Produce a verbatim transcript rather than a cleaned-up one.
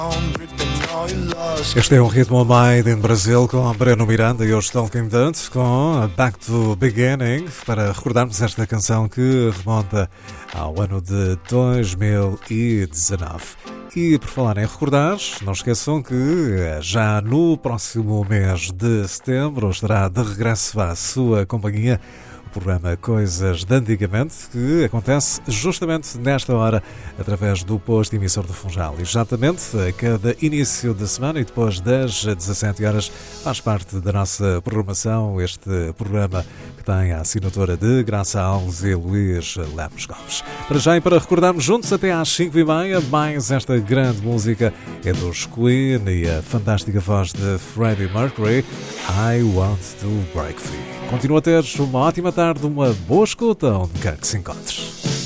Este é um ritmo made in Brasil com Breno Miranda e os Talking Dance com Back to Beginning, para recordarmos esta canção que remonta ao ano de dois mil e dezanove. E por falar em recordar, não esqueçam que já no próximo mês de setembro estará de regresso à sua companhia o programa Coisas de Antigamente, que acontece justamente nesta hora através do posto emissor do Funchal. Exatamente, a cada início de semana e depois das dezassete horas faz parte da nossa programação este programa que tem a assinatura de Graça Alves e Luís Lemos Gomes. Para já e para recordarmos juntos até às cinco e meia, mais esta grande música é dos Queen e a fantástica voz de Freddie Mercury, I Want to Break Free. Continua a ter uma ótima tarde, uma boa escuta onde quer que se encontres.